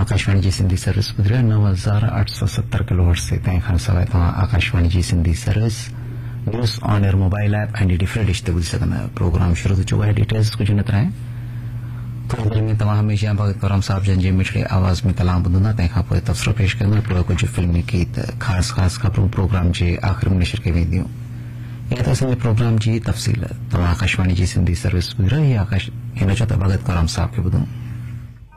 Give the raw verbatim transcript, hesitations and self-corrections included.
आकाशवाणी जी Sindhi service ॿुधरिया नव हज़ार अठ सौ सत्तर किलोहर्ट्ज़ ते तंहिंखां सवाइ तव्हां आकाशवाणी जी Sindhi service news on air mobile app ऐं डी फ्री डिश ते ॿुधी सघंदा आहियो। प्रोग्राम शुरू थी चुको आहे। डिटेल्स कुझु न तरह थोरी देर में तव्हां हमेशह भगत करम साहब जन जी मिठड़ी आवाज़ में कलाम ॿुधंदा। तंहिंखां पोइ तबसरो पेश कंदा। पोइ कुझु फिल्मी गीत ख़ासि ख़ासि ख़बरूं प्रोग्राम जे आख़िर में नशर कई वेंदियूं। इहे त असांजे प्रोग्राम जी तफ़सील। तव्हां आकाशवाणी जी सिंधी सर्विस ॿुधी रहियो। आकाश हिन जो त भगत करम साहब खे ॿुधूं।